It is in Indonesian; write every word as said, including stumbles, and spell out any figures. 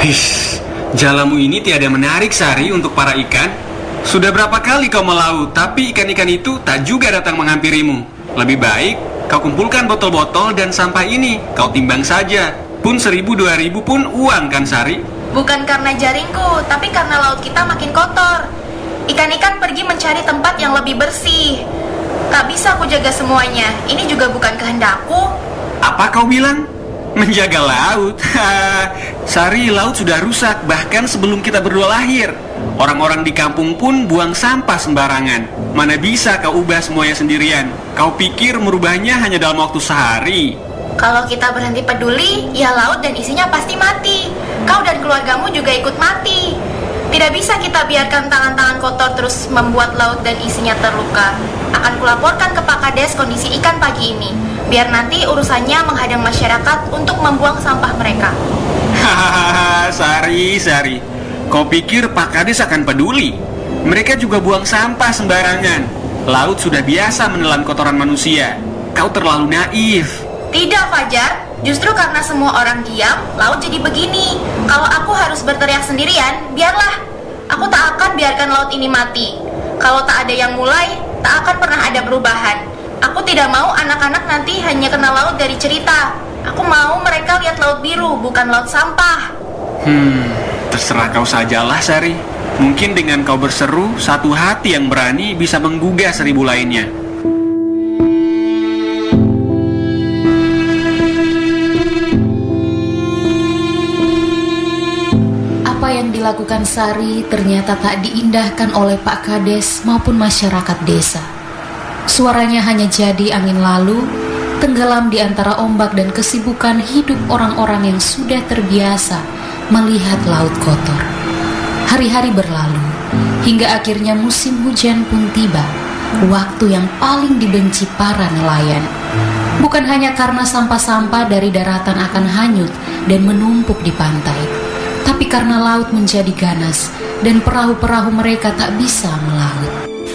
His, jalamu ini tiada menarik, Sari, untuk para ikan. Sudah berapa kali kau melaut, tapi ikan-ikan itu tak juga datang menghampirimu. Lebih baik kau kumpulkan botol-botol dan sampah ini, kau timbang saja. Pun seribu dua ribu pun uang kan, Sari? Bukan karena jaringku, tapi karena laut kita makin kotor. Ikan-ikan pergi mencari tempat yang lebih bersih. Tak bisa aku jaga semuanya. Ini juga bukan kehendakku. Apa kau bilang? Menjaga laut? Sari, laut sudah rusak bahkan sebelum kita berdua lahir. Orang-orang di kampung pun buang sampah sembarangan. Mana bisa kau ubah semuanya sendirian? Kau pikir merubahnya hanya dalam waktu sehari? Kalau kita berhenti peduli, ya laut dan isinya pasti mati. Kau dan keluargamu juga ikut mati. Tidak bisa kita biarkan tangan-tangan kotor terus membuat laut dan isinya terluka. Akan kulaporkan ke Pak Kades kondisi ikan pagi ini, biar nanti urusannya menghadang masyarakat untuk membuang sampah mereka. Hahaha, Sari, Sari, kau pikir Pak Kades akan peduli? Mereka juga buang sampah sembarangan. Laut sudah biasa menelan kotoran manusia. Kau terlalu naif. Tidak, Fajar. Justru karena semua orang diam, laut jadi begini. Kalau aku harus berteriak sendirian, biarlah. Aku tak akan biarkan laut ini mati. Kalau tak ada yang mulai, tak akan pernah ada perubahan. Aku tidak mau anak-anak nanti hanya kenal laut dari cerita. Aku mau mereka lihat laut biru, bukan laut sampah. Hmm, terserah kau sajalah, Sari. Mungkin dengan kau berseru, satu hati yang berani bisa menggugah seribu lainnya. Apa yang dilakukan Sari ternyata tak diindahkan oleh Pak Kades maupun masyarakat desa. Suaranya hanya jadi angin lalu, tenggelam di antara ombak dan kesibukan hidup orang-orang yang sudah terbiasa melihat laut kotor. Hari-hari berlalu, hingga akhirnya musim hujan pun tiba, waktu yang paling dibenci para nelayan. Bukan hanya karena sampah-sampah dari daratan akan hanyut dan menumpuk di pantai, tapi karena laut menjadi ganas dan perahu-perahu mereka tak bisa melaut.